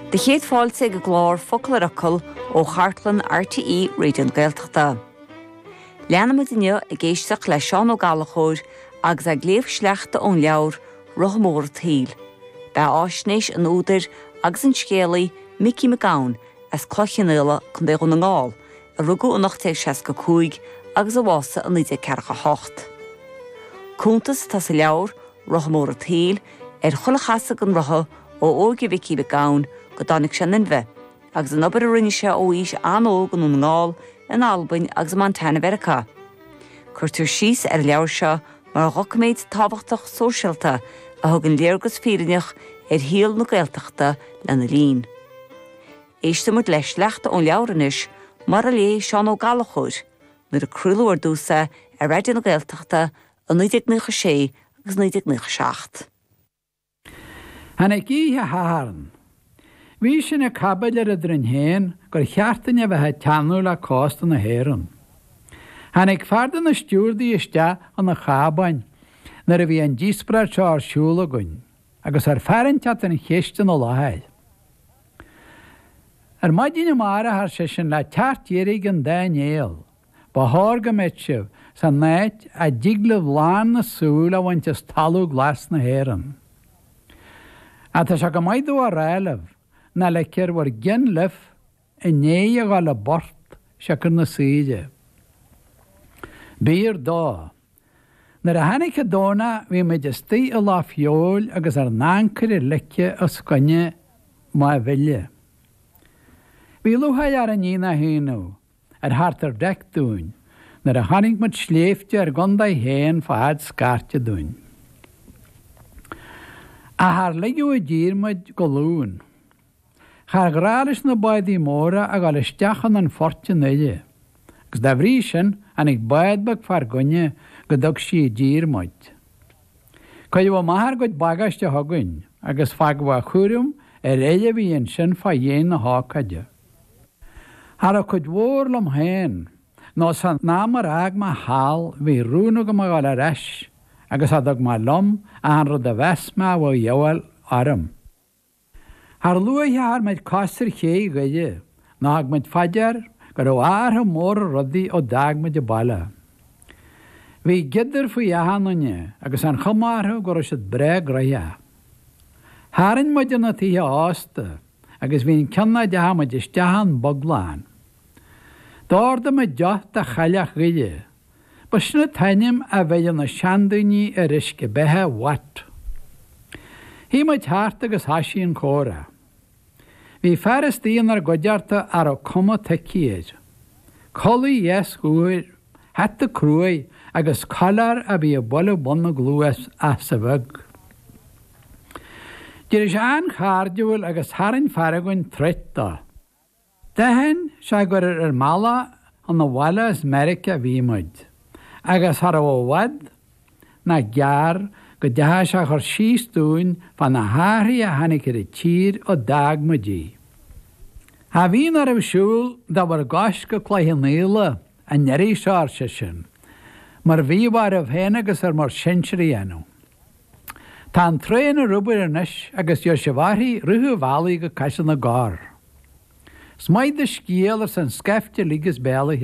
De chéad fáilte go glár focail aracil ó Chartlan RTE réidió na Gaeltachta. Leanna mu duine I géisteach le Seán Ó Gallachóir agus a gléamh sleachta ón leabhar Rothamór Taoil. Ba áisnéis an údar agus an scéalaí Mickey McGowan as clochanile chun dé na ngáil a rugú an 1965 agus a bhása an 1948. Cúntas tá sa leabhar Rothamór Taoil chulachasa an rotha ó óga Mickey McGowan go dánig sin in bheith, agus an obair a rinne se ó ís anóg an ngáil in Albain agus Montana America. Curtar síos leabhar seo mar a rocaméid tábhachtach sóisialta a thug an léargus fírineach híal na Gaeltachta le na lín. Éiste muid leis leachta ón leabhranis mar a lé Seán Ó Gallachóir nuair a cruúlóir dúsa a réidir na Gaeltachta an 1996 agus 1997. Hanna gíthe háran. Bhí sin a cabail ar a drin héin gur cheartaine bheithe teanú le cásta na héireann. Hanna ag fardan na stúrdaí iste an na chábain nar a bhí an díosbra teár siúla gunn, agus ar fearinteat an chéiste ó láthaid. Ar maidíine mara thar sé sin le tearttírig an danéal, ba hága meitsih san náid a diglah lán na súl a bhaintes talú glas na héireann. A tá se go maidú a réileh na le ceir war gin lif I néi a gáil a bort se gur na síide. Bír dá. Nar a hanig a dóna bhí meid is tí a lá fiol agus ar náncur I leice a scoine má bhile. Bhí luhaid ar a nína híú ar hartar dec dún nar a hanig mud sléifte ar gonda héin fád scarte dún. A haar leigú a díirmaid go lún. Char grális na baidí móra a gáil isteachan an forte nuile. Gus da bhrí sin anig baidbag far gunne go dog sí díirmaid. Coid bh maithar goid bagaiste thugain agus fagha chúrum réile bhíon sin fa dhéon na hácaide. Har a chud mhórlam héin nó san námar ag má hál bhí rúna go gáil a reis agus adag má lom a an rud a bheisma bh dheabhail aram. Har luaithar meid costar ché gaide, ná ag meid faidir gur ó átha mór rudaí ó dag meid a balla. Bhí gidir faoi ahanne agus an chomartha gur is bre graithe. Hárann meid na títhe ásta agus bhíon ceanna deha meid isteachan bogláin. Dáda meid deocht a chaileach gaide, ba sinna tainim a bheith na seandaoine a risce bethe wat. Hí meid thart agus hasíon córa. Bhí fearastíon ar godearta ar a cuma taicíir. Colaí yes gúir, heta cruai agus collar a bhí a bolla bonna glúas a sa bhag. Dir is an chárdúil agus tharann faragain treta. Dehan se gur ar mala an na bhile is America bhí muid. Agus har a bhhad na gear go detha se chur síos dún fan na háirí a hanig ar a tír ó dag madí. Ha bhín ar bhsúil da bhar gáis go chluithnéile a neirí seár se sin, mar bhí war a bhéine agus ar mar sinseí enú. Tá an tréin a rubair inis agus jo se bhaithí ruthú bhalaí go caiisan na gár. Smaid de scéal ar san scefte lígus béla